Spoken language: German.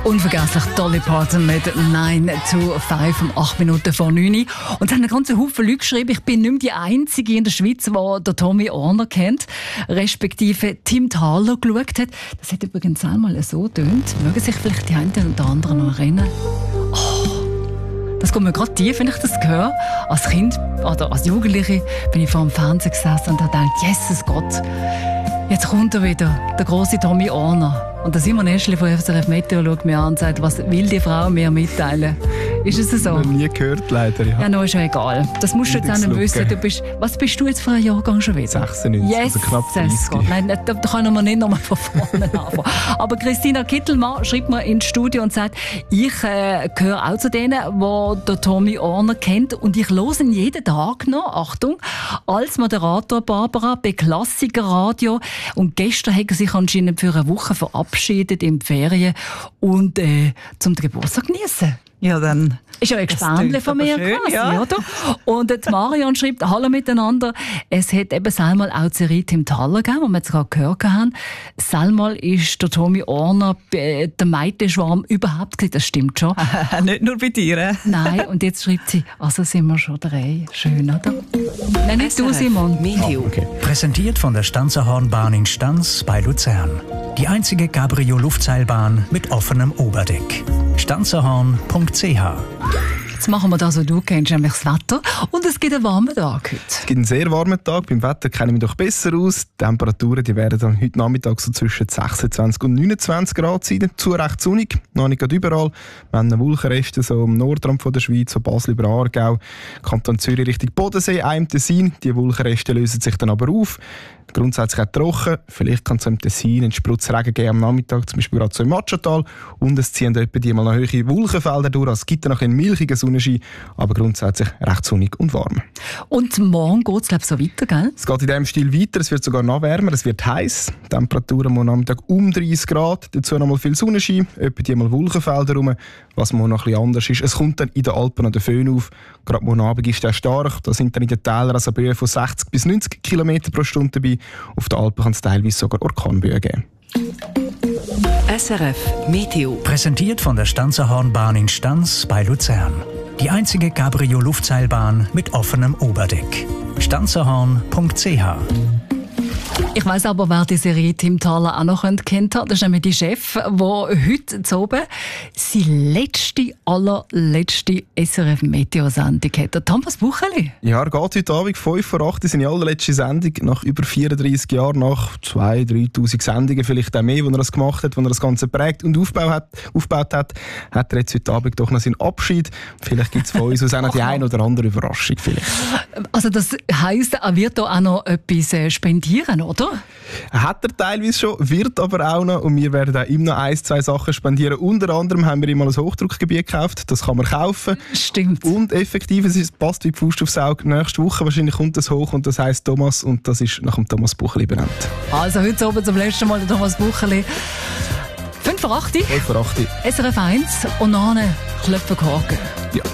Unvergesslich Dolly Parton mit 9 to 5 um 8 Minuten vor 9 Uhr. Und es haben einen ganzen Haufen Leute geschrieben, ich bin nicht mehr die Einzige in der Schweiz, die den Tommy Orner kennt, respektive Tim Thaler geschaut hat. Das hat übrigens einmal so getönt. Mögen sich vielleicht die einen oder anderen noch erinnern? Das kommt mir gerade tief, wenn ich das höre. Als Kind oder als Jugendliche bin ich vor dem Fernseher gesessen und habe gedacht, Jesus Gott, jetzt kommt er wieder, der grosse Tommy Orner. Und der Simon Eschli von SRF Meteo schaut mir an und sagt, was will die Frau mir mitteilen? Ist es so? Noch nie gehört, leider. Ja, no, ist ja egal. Das musst du jetzt auch nicht wissen. Was bist du jetzt für ein Jahrgang schon wieder? 96, yes, also knapp 30. Gott. Nein, da können wir nicht nochmal von vorne anfangen. Aber Christina Kittelmann schreibt mir ins Studio und sagt, ich gehöre auch zu denen, die den Tommy Orner kennt. Und ich höre ihn jeden Tag noch, Achtung, als Moderator Barbara bei Klassiker Radio. Und gestern hat er sich anscheinend für eine Woche verabschiedet in die Ferien und zum Geburtstag genießen. Ja, dann ist ja ein Gespendle von mir schön, quasi, ja. oder? Und die Marion schreibt, hallo miteinander. Es hat eben einmal auch die Serie Tim Thaler gegeben, wo wir jetzt gerade gehört haben. Einmal ist der Tommy Orner der Meitenschwarm überhaupt gewesen. Das stimmt schon. nicht nur bei dir. Nein, und jetzt schreibt sie, also sind wir schon drei. Schön, oder? Nein, nicht du, Simon. Meteo. Okay. Präsentiert von der Stanzerhornbahn in Stanz bei Luzern. Die einzige Cabrio-Luftseilbahn mit offenem Oberdeck. stanzerhorn.ch. Jetzt machen wir das, was du kennst, nämlich das Wetter. Und es gibt einen warmen Tag heute. Es gibt einen sehr warmen Tag. Beim Wetter kenne ich mich doch besser aus. Die Temperaturen die werden dann heute Nachmittag so zwischen 26 und 29 Grad sein. Dazu recht sonnig, noch nicht gerade überall. Wir haben Wolkenreste so am Nordrand von der Schweiz, so Basel über Aargau, Kanton Zürich Richtung Bodensee, auch im Tessin. Die Wolkenreste lösen sich dann aber auf. Grundsätzlich auch trocken. Vielleicht kann es im Tessin einen Spritzregen geben am Nachmittag, zum Beispiel gerade so im Matschental. Und es ziehen etwa die mal noch hohe Wolkenfelder durch. Es gibt dann noch einen milchigen Sonnenschein, aber grundsätzlich recht sonnig und warm. Und morgen geht es, glaube ich, so weiter, gell? Es geht in diesem Stil weiter, es wird sogar noch wärmer, es wird heiß. Temperaturen am Nachmittag um 30 Grad, dazu noch mal viel Sonnenschein, etwa die mal Wolkenfelder rum. Was morgen noch ein bisschen anders ist, es kommt dann in den Alpen noch der Föhn auf. Gerade morgen Abend ist der stark, da sind dann in den Tälern also Böen von 60 bis 90 km pro Stunde dabei. Auf den Alpen kann es teilweise sogar Orkanböen geben. SRF Meteo. Präsentiert von der Stanzerhornbahn in Stanz bei Luzern. Die einzige Cabrio-Luftseilbahn mit offenem Oberdeck. stanzerhorn.ch. Ich weiss aber, wer die Serie Tim Thaler auch noch kennt hat. Das ist nämlich die Chef, die heute zu oben seine allerletzte SRF Meteo-Sendung hat. Der Thomas Bucheli. Ja, er geht heute Abend 5 vor 8 in seine allerletzte Sendung. Nach über 34 Jahren, nach 2'000, 3'000 Sendungen, vielleicht auch mehr, wo er das gemacht hat, wo er das Ganze prägt und aufgebaut hat er jetzt heute Abend doch noch seinen Abschied. Vielleicht gibt es von uns aus auch noch die eine oder andere Überraschung. Vielleicht. Also das heisst, er wird da auch noch etwas spendieren, oder? Hat er teilweise schon, wird aber auch noch. Und wir werden auch ihm noch 1-2 Sachen spendieren. Unter anderem haben wir ihm mal ein Hochdruckgebiet gekauft. Das kann man kaufen. Stimmt. Und effektiv, es passt wie die Faust aufs Auge. Nächste Woche wahrscheinlich kommt das hoch und das heisst Thomas. Und das ist nach dem Thomas Bucheli benannt. Also heute oben zum letzten Mal der Thomas Bucheli. 5 vor 8. 5 vor 8. SRF 1 und nachher Klöpfen Korken. Ja.